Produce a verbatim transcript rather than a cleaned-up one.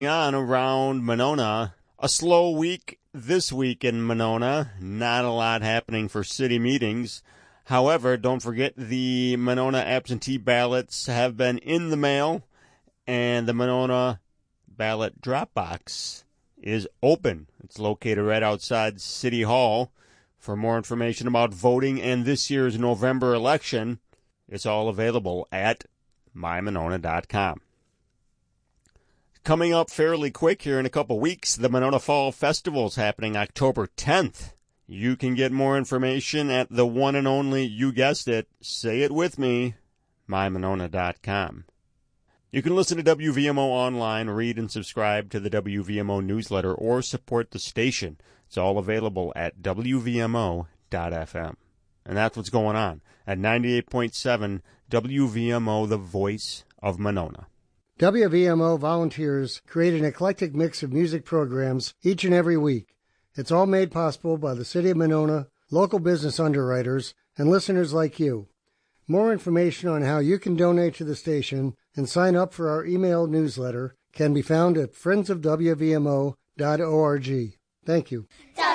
On around Monona, a slow week this week in Monona. Not a lot happening for city meetings. However, don't forget the Monona absentee ballots have been in the mail, and the Monona ballot drop box is open. It's located right outside City Hall. For more information about voting and this year's November election, it's all available at my monona dot com. Coming up fairly quick here in a couple weeks, the Monona Fall Festival is happening October tenth. You can get more information at the one and only, you guessed it, say it with me, my monona dot com. You can listen to W V M O online, read and subscribe to the W V M O newsletter, or support the station. It's all available at W V M O dot F M. And that's what's going on at ninety-eight point seven W V M O, the voice of Monona. W V M O volunteers create an eclectic mix of music programs each and every week. It's all made possible by the City of Monona, local business underwriters, and listeners like you. More information on how you can donate to the station and sign up for our email newsletter can be found at friends of W V M O dot org. Thank you.